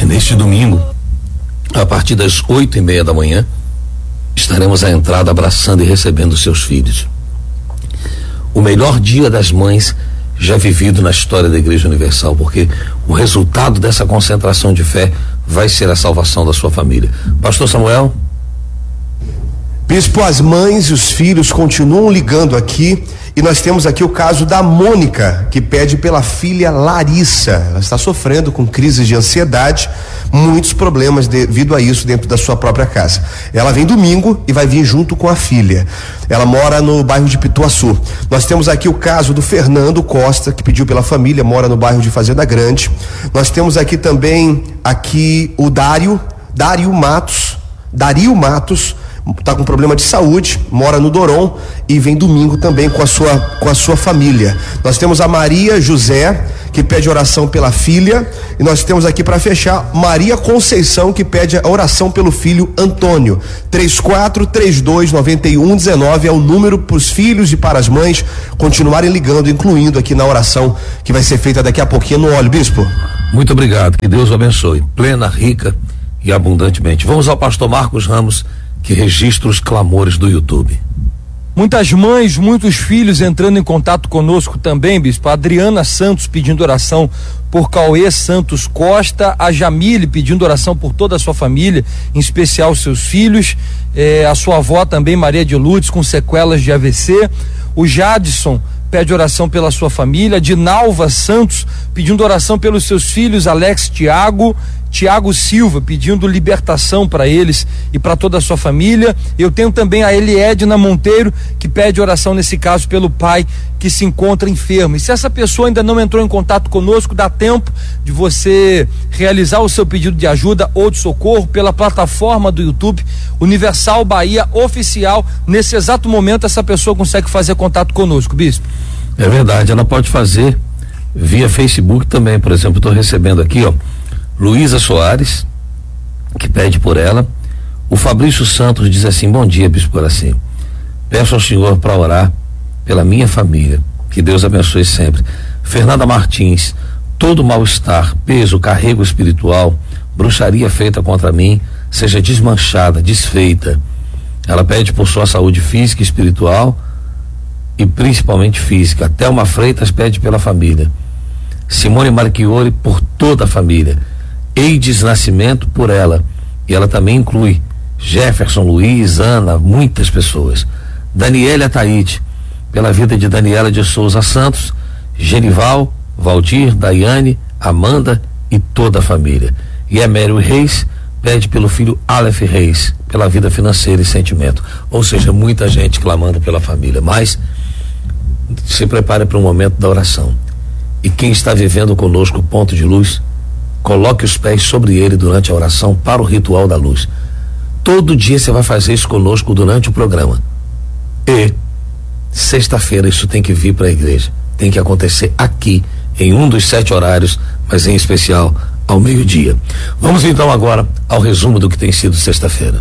neste domingo, a partir das 8:30 da manhã, estaremos à entrada abraçando e recebendo seus filhos. O melhor dia das mães já vivido na história da Igreja Universal, porque o resultado dessa concentração de fé vai ser a salvação da sua família. Pastor Samuel. Bispo, as mães e os filhos continuam ligando aqui, e nós temos aqui o caso da Mônica, que pede pela filha Larissa. Ela está sofrendo com crises de ansiedade, muitos problemas devido a isso dentro da sua própria casa. Ela vem domingo e vai vir junto com a filha. Ela mora no bairro de Pituaçu. Nós temos aqui o caso do Fernando Costa, que pediu pela família, mora no bairro de Fazenda Grande. Nós temos aqui também o Dario Matos, está com problema de saúde, mora no Doron e vem domingo também com a sua família. Nós temos a Maria José, que pede oração pela filha, e nós temos aqui para fechar Maria Conceição, que pede a oração pelo filho Antônio. 34329119 é o número para os filhos e para as mães continuarem ligando, incluindo aqui na oração que vai ser feita daqui a pouquinho no óleo, bispo. Muito obrigado, que Deus o abençoe, plena, rica e abundantemente. Vamos ao pastor Marcos Ramos, que registra os clamores do YouTube. Muitas mães, muitos filhos entrando em contato conosco também, bispo. A Adriana Santos pedindo oração por Cauê Santos Costa, a Jamile pedindo oração por toda a sua família, em especial seus filhos, a sua avó também, Maria de Lourdes, com sequelas de AVC, o Jadson pede oração pela sua família, Dinalva Santos pedindo oração pelos seus filhos, Alex Tiago Silva pedindo libertação para eles e para toda a sua família. Eu tenho também a Eliedna Monteiro, que pede oração nesse caso pelo pai que se encontra enfermo. E se essa pessoa ainda não entrou em contato conosco, dá tempo de você realizar o seu pedido de ajuda ou de socorro pela plataforma do YouTube Universal Bahia Oficial. Nesse exato momento essa pessoa consegue fazer contato conosco, bispo. É verdade, ela pode fazer via Facebook também. Por exemplo, estou recebendo aqui, Luísa Soares, que pede por ela. O Fabrício Santos diz assim: bom dia, bispo Horaci, peço ao senhor para orar pela minha família, que Deus abençoe sempre. Fernanda Martins: todo mal-estar, peso, carrego espiritual, bruxaria feita contra mim seja desmanchada, desfeita. Ela pede por sua saúde física e espiritual, e principalmente física. Thelma Freitas pede pela família. Simone Marchiori por toda a família. Eides Nascimento por ela, e ela também inclui Jefferson, Luiz, Ana, muitas pessoas. Daniela Taide pela vida de Daniela de Souza Santos, Genival, Valdir, Daiane, Amanda e toda a família. E Emério Reis pede pelo filho Aleph Reis, pela vida financeira e sentimento. Ou seja, muita gente clamando pela família. Mas se prepare para um momento da oração. E quem está vivendo conosco o ponto de luz, coloque os pés sobre ele durante a oração para o ritual da luz. Todo dia você vai fazer isso conosco durante o programa. E sexta-feira isso tem que vir para a igreja. Tem que acontecer aqui, em um dos 7 horários, mas em especial ao meio-dia. Vamos então agora ao resumo do que tem sido sexta-feira.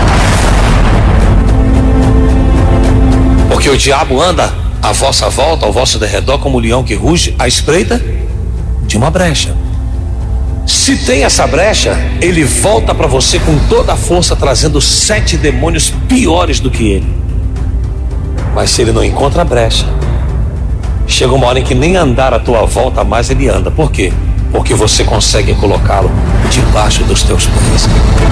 Porque o diabo anda à vossa volta, ao vosso derredor, como um leão que ruge à espreita de uma brecha. Se tem essa brecha, ele volta para você com toda a força, trazendo 7 demônios piores do que ele. Mas se ele não encontra a brecha, chega uma hora em que nem andar à tua volta mais ele anda. Por quê? Porque você consegue colocá-lo debaixo dos teus pés.